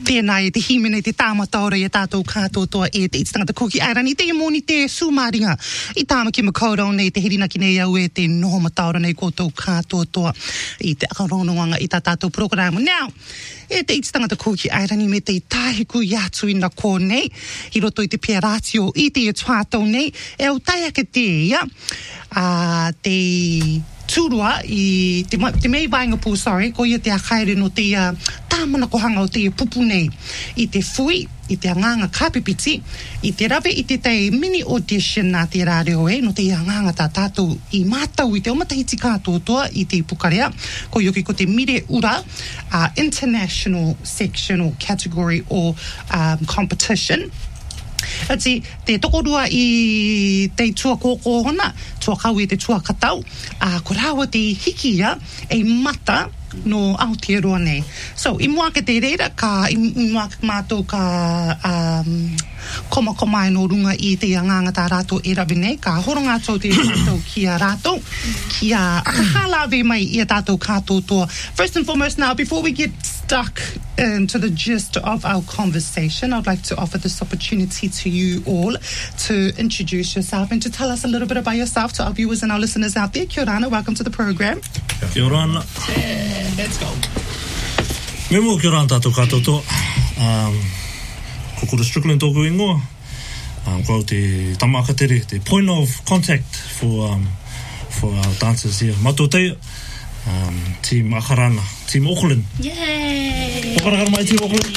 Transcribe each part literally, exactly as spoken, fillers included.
Tēnā e te himene te tāmataora e tātou kātotoa e te ititangata kuki airani te moni te sūmaringa i tāma ki makaurau nei te hirinaki nei au e te noho mataora nei koutou kātotoa i te akarongoanga i tā tātou programu. Now, e te ititangata kuki airani me te tāhiku i atu ina ko nei i roto i te pia ratio i te e tuātou nei e au tai ake te ia a te tūrua i te, te mei vainga pū, sorry, ko ia te akaere no te uh, tāmana kohanga o te pupu nei i te fui, i te anganga kāpipiti, i te rawe i te tei mini audition nā te rāreo e, no te anganga tā tātou i mātau i te omatahiti kātotoa i te pukarea, ko ioki ko te mire ura, uh, international section or category or um, competition. Ati, te tokorua i te tua kōkō hona, tua kau e te tua katau, a ko rāua te hikia e mata no Aotearoa nei. So, i mua ke te reira, ka, i, i mua ke mātou ka um, koma komai no runga i te anganga tā rātou e rawe nei, ka horonga tō te rātou ki a rātou, ki a halawe mai i a tātou kātotoa. First and foremost now, before we get stuck into the gist of our conversation, I'd like to offer this opportunity to you all to introduce yourself and to tell us a little bit about yourself to our viewers and our listeners out there. Kia ora, welcome to the program. Kia ora. Yeah, let's go. Me mo kia ora tātou kātotoa. Um, Kokura Strickland tōku ingoa. Um, ko te tamakatere, the point of contact for um, for our dancers here. Mato teia. Um, team Akarana, Team Auckland. Yay! Whakarakara mai Team Auckland.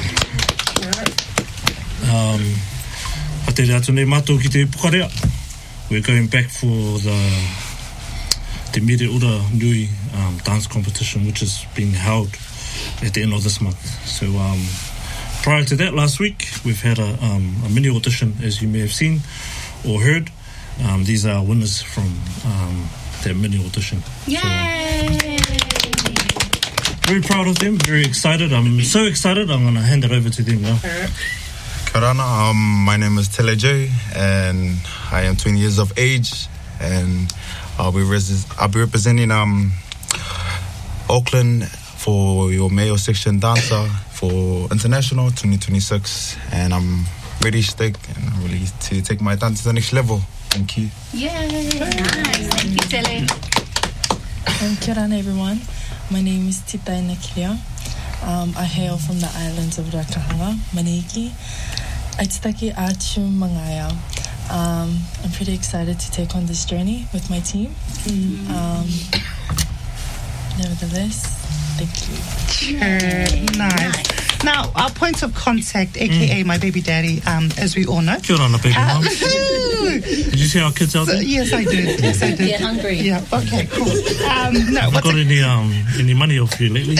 Um, Hatere atu nei mātou ki te pukarea. We're going back for the Te Mere Ura Nui um, dance competition, which is being held at the end of this month. So um, prior to that, last week, we've had a, um, a mini audition, as you may have seen or heard. Um, these are winners from um, that mini audition. Yay! So, very proud of them, very excited. I'm so excited, I'm going to hand it over to them now. Karana, um, my name is Tele J, and I am twenty years of age, and I'll be, res- I'll be representing um, Auckland for your male section dancer for International twenty twenty-six, and I'm ready to take, and I'm ready to take my dance to the next level. Thank you. Yay! Nice. Thank you, Tele. Um, kia ora, everyone. My name is Titai Nakiria. Um, I hail from the islands of Rakahanga, Maniki. Aitutaki Atu Mangaya. Um, I'm pretty excited to take on this journey with my team. Mm-hmm. Um, nevertheless, thank you. Sure, nice. nice. Now, our point of contact, a k a mm. my baby daddy, um, as we all know. Kia ora, baby uh, mom. Did you see our kids out there? So, yes, I did. Yes, I did. Get hungry. Yeah, okay, cool. Um, no, Have got any, um, any money off you lately?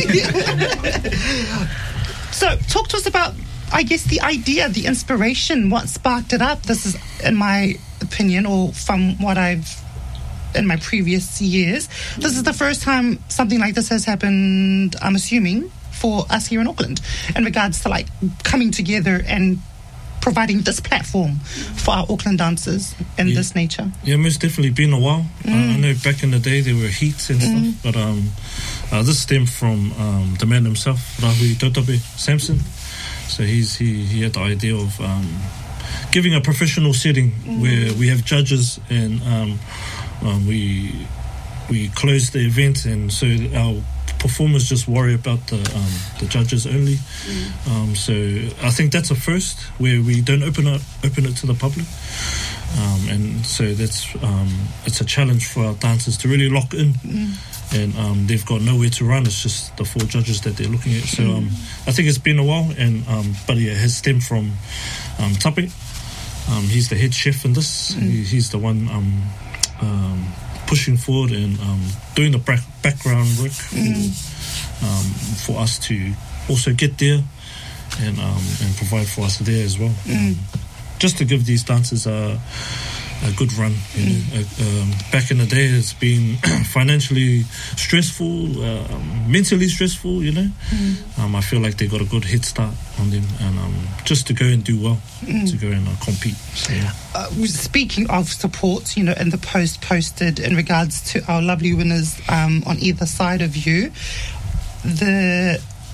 So, talk to us about, I guess, the idea, the inspiration, what sparked it up. This is, in my opinion, or from what I've in my previous years, this is the first time something like this has happened, I'm assuming, for us here in Auckland, in regards to like coming together and providing this platform for our Auckland dancers in yeah. this nature. Yeah, most definitely been a while. Mm. Uh, I know back in the day there were heats and mm. stuff, but um, uh, this stemmed from um, the man himself, Rahui Tautape Samson. So he's he, he had the idea of um, giving a professional setting mm. where we have judges and um, um, we we close the event, and so our performers just worry about the um, the judges only. Mm. Um, so I think that's a first where we don't open it open it to the public, um, and so that's um, it's a challenge for our dancers to really lock in, mm. and um, they've got nowhere to run. It's just the four judges that they're looking at. So um, I think it's been a while, and um, but yeah, it has stemmed from um, Tape. Um, he's the head chef in this. Mm. He, he's the one um, um, pushing forward and um, doing the back- background work mm. for, um, for us to also get there and um, and provide for us there as well. Mm. Um, just to give these dancers a, a good run. You know? uh, um, back in the day, it's been financially stressful, uh, um, mentally stressful, you know. Mm. Um, I feel like they got a good head start on them, and um, just to go and do well, mm. to go and uh, compete. So, yeah. Uh, speaking of support, you know, in the post posted in regards to our lovely winners um, on either side of you, the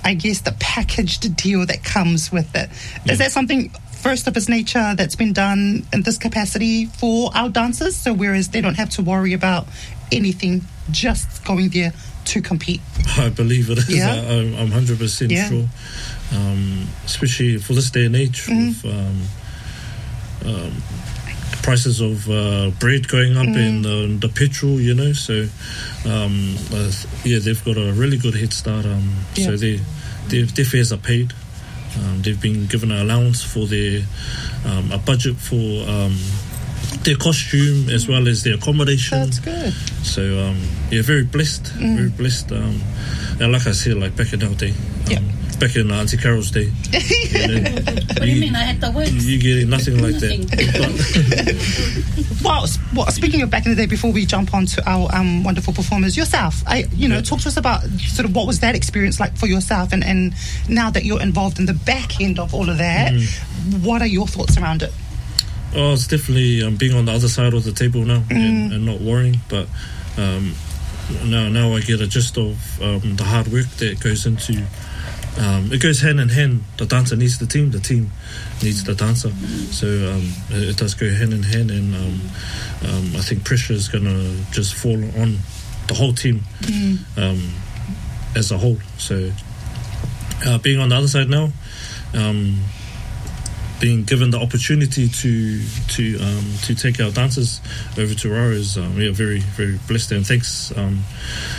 I guess, the packaged deal that comes with it. Yeah. Is that something first of its nature that's been done in this capacity for our dancers? So whereas they don't have to worry about anything, just going there to compete. I believe it is. Yeah. I, I'm, I'm one hundred percent Yeah. sure. Um, especially for this day and age, Mm. with um, um, prices of uh, bread going up Mm. and the, the petrol, you know. So, um, uh, yeah, they've got a really good head start. Um, Yeah. So they, their, their fares are paid. Um, they've been given an allowance for their um, a budget for um, their costume as well as their accommodation. That's good. So um, yeah, very blessed, Mm. very blessed. Um, and like I said, like back in our day, um, Yeah. back in Auntie Carol's day, you know, What do you mean? I had the words. you get nothing like Nothing. that. Well, s- well, speaking of back in the day, before we jump on to our um, wonderful performers, yourself, I, you know, Yeah. talk to us about sort of what was that experience like for yourself, and, and now that you're involved in the back end of all of that, Mm-hmm. what are your thoughts around it? Oh, it's definitely um, being on the other side of the table now and, and not worrying. But um, now, now I get a gist of um, the hard work that goes into. Um, it goes hand in hand. The dancer needs the team. The team needs the dancer. So um, it, it does go hand in hand, and um, um, I think pressure is going to just fall on the whole team um, as a whole. So uh, being on the other side now. Um, being given the opportunity to to um, to take our dancers over to Rara is um, we are very very blessed, and thanks um,